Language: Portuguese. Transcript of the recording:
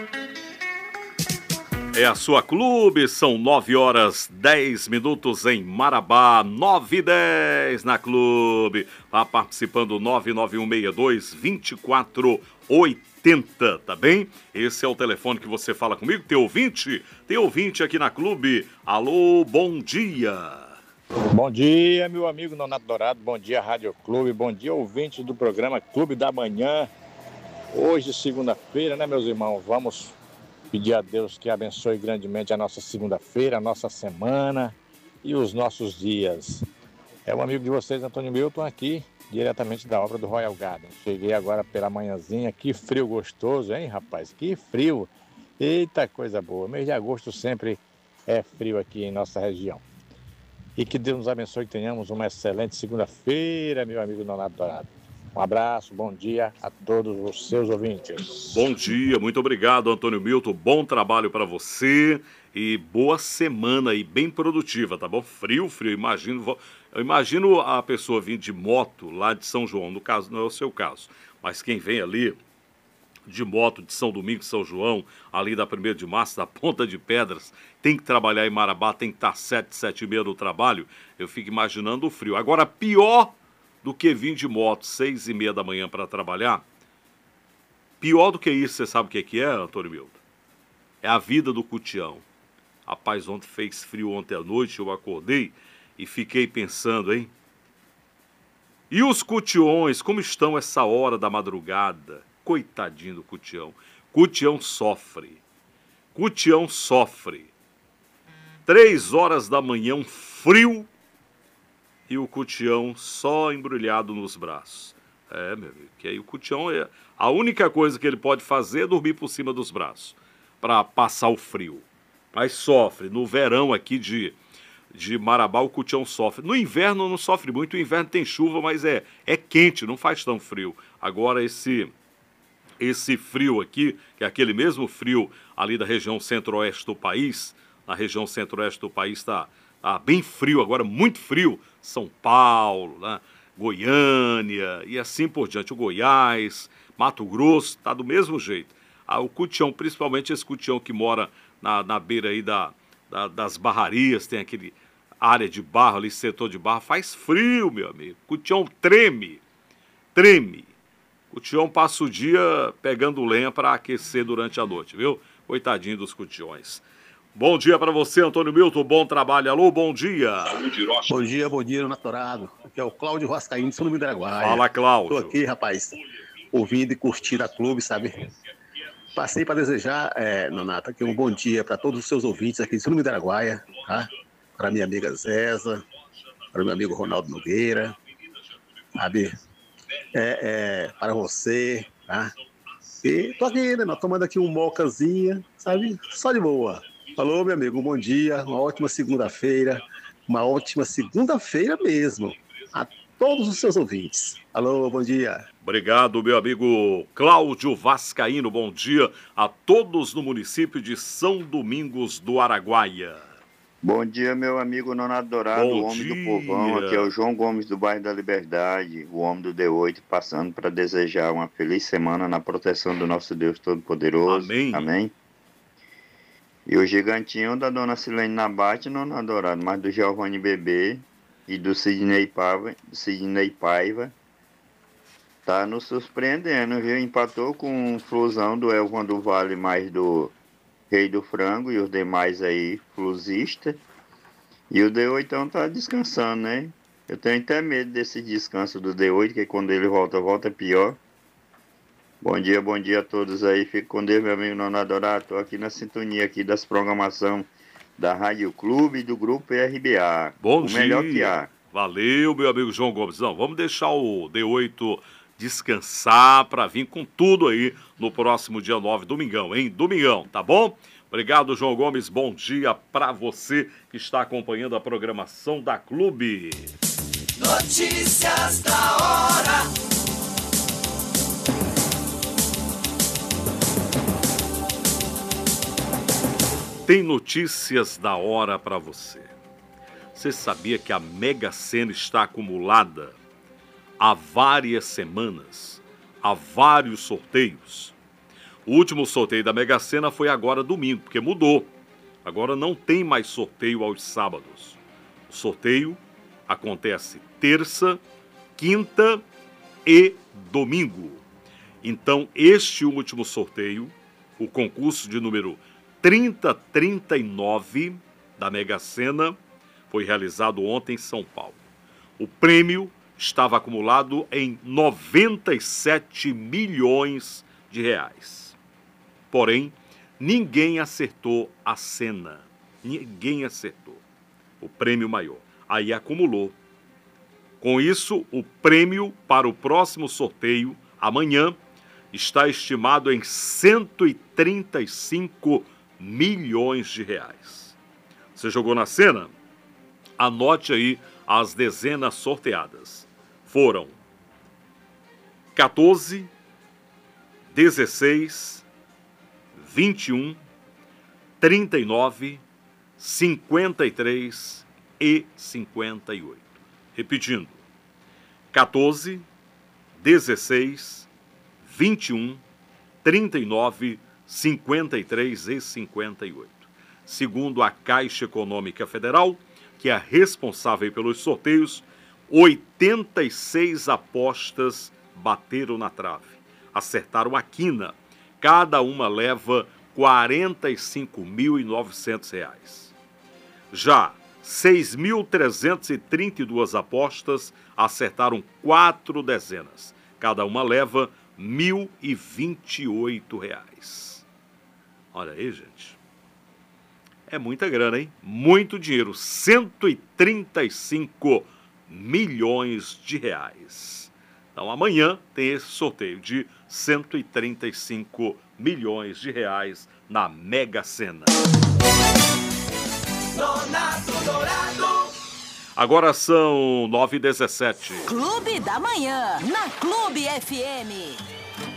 É a sua clube, são 9h10 em Marabá, 9h10 na clube. Tá participando 99162-2480, tá bem? Esse é o telefone que você fala comigo. Tem ouvinte aqui na clube. Alô, bom dia. Bom dia, meu amigo Nonato Dourado. Bom dia, Rádio Clube. Bom dia, ouvinte do programa Clube da Manhã. Hoje, segunda-feira, né, meus irmãos? Vamos pedir a Deus que abençoe grandemente a nossa segunda-feira, a nossa semana e os nossos dias. É um amigo de vocês, Antônio Milton, aqui, diretamente da obra do Royal Garden. Cheguei agora pela manhãzinha. Que frio gostoso, hein, rapaz? Que frio! Eita, coisa boa. Mês de agosto sempre é frio aqui em nossa região. E que Deus nos abençoe, que tenhamos uma excelente segunda-feira, meu amigo Nonato Dourado. Um abraço, bom dia a todos os seus ouvintes. Bom dia, muito obrigado, Antônio Milton. Bom trabalho para você e boa semana e bem produtiva, tá bom? Frio. Eu imagino a pessoa vir de moto lá de São João, no caso, não é o seu caso, mas quem vem ali de moto de São Domingos, São João, ali da 1º de março, da Ponta de Pedras, tem que trabalhar em Marabá, tem que estar 7h no trabalho, eu fico imaginando o frio. Agora, pior do que vir de moto 6h30 da manhã para trabalhar, pior do que isso, você sabe o que é, Antônio Milton? É a vida do Cutião. Rapaz, ontem fez frio ontem à noite, eu acordei e fiquei pensando, hein? E os Cutiões, como estão essa hora da madrugada? Coitadinho do Cutião. Cutião sofre. 3h da manhã, um frio, e o Cutião só embrulhado nos braços. É, meu amigo, que aí o Cutião, a única coisa que ele pode fazer é dormir por cima dos braços, para passar o frio. Mas sofre. No verão aqui de Marabá, o Cutião sofre. No inverno não sofre muito, o inverno tem chuva, mas é quente, não faz tão frio. Agora esse frio aqui, que é aquele mesmo frio ali da região centro-oeste do país, na região centro-oeste do país está bem frio agora, muito frio. São Paulo, né? Goiânia e assim por diante. O Goiás, Mato Grosso, está do mesmo jeito. O Cutião, principalmente esse Cutião que mora na beira aí das barrarias, tem aquele área de barro ali, setor de barro, faz frio, meu amigo. Cutião treme. Cutião passa o dia pegando lenha para aquecer durante a noite, viu? Coitadinho dos Cutiões. Bom dia para você, Antônio Milton. Bom trabalho. Alô, bom dia. Bom dia, Nonato Dourado. Aqui é o Cláudio Vascaíno, de São Domingos do Araguaia. Fala, Cláudio. Estou aqui, rapaz, ouvindo e curtindo a clube, sabe? Passei para desejar, Nonato, aqui um bom dia para todos os seus ouvintes aqui de São Domingos do Araguaia, tá? Para minha amiga Zéza, para meu amigo Ronaldo Nogueira, sabe? Para você, tá? E tô aqui, né, tomando aqui um mocazinha, sabe? Só de boa. Falou, meu amigo, bom dia, uma ótima segunda-feira mesmo, a todos os seus ouvintes. Alô, bom dia. Obrigado, meu amigo Cláudio Vascaíno. Bom dia a todos no município de São Domingos do Araguaia. Bom dia, meu amigo Nonato Dourado, o homem do povão. Aqui é o João Gomes do bairro da Liberdade, o homem do D8, passando para desejar uma feliz semana na proteção do nosso Deus Todo-Poderoso. Amém. E o gigantinho da dona Silene Nabate, Nonato Dourado, mas do Giovanni Bebê e do Sidney Paiva, tá nos surpreendendo, viu? Empatou com o Flusão do Elvan do Vale, mais do Rei do Frango e os demais aí, flusistas. E o D8 tá descansando, né? Eu tenho até medo desse descanso do D8, que quando ele volta pior. Bom dia a todos aí. Fico com Deus, meu amigo Nonato Dourado. Tô aqui na sintonia aqui das programações da Rádio Clube e do Grupo RBA. Bom dia. Melhor que há. Valeu, meu amigo João Gomes. Não, vamos deixar o D8 descansar para vir com tudo aí no próximo dia 9, domingão, hein? Domingão, tá bom? Obrigado, João Gomes. Bom dia para você que está acompanhando a programação da Clube. Notícias da hora. Tem notícias da hora para você. Você sabia que a Mega Sena está acumulada há várias semanas, há vários sorteios? O último sorteio da Mega Sena foi agora domingo, porque mudou. Agora não tem mais sorteio aos sábados. O sorteio acontece terça, quinta e domingo. Então, este último sorteio, o concurso de número 3039 da Mega Sena, foi realizado ontem em São Paulo. O prêmio estava acumulado em 97 milhões de reais. Porém, ninguém acertou a Sena. Ninguém acertou o prêmio maior. Aí acumulou. Com isso, o prêmio para o próximo sorteio, amanhã, está estimado em 135 milhões de reais. Você jogou na Sena? Anote aí as dezenas sorteadas. Foram 14, 16, 21, 39, 53 e 58. Repetindo, 14, 16, 21, 39, 53 e 58. Segundo a Caixa Econômica Federal, que é responsável pelos sorteios, 86 apostas bateram na trave. Acertaram a quina. Cada uma leva R$ 45.900. Já 6.332 apostas acertaram 4 dezenas. Cada uma leva R$ 1.028. Olha aí, gente. É muita grana, hein? Muito dinheiro. 135 milhões de reais. Então, amanhã tem esse sorteio de 135 milhões de reais na Mega Sena. Nonato Dourado. Agora são 9h17. Clube da Manhã, na Clube FM.